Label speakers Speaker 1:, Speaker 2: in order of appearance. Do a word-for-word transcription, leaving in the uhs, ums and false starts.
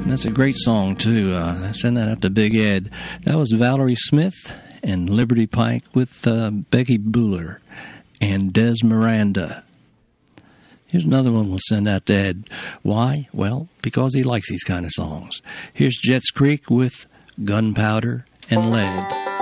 Speaker 1: That's a great song, too. Uh, send that out to Big Ed. That was Valerie Smith and Liberty Pike with uh, Becky Bueller and Des Miranda. Here's another one we'll send out to Ed. Why? Well, because he likes these kind of songs. Here's Jets Creek with Gunpowder and Lead.